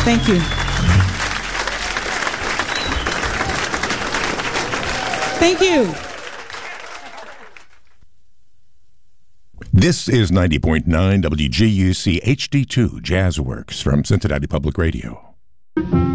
Thank you. Thank you. This is 90.9 WGUC HD2 Jazzworks from Cincinnati Public Radio.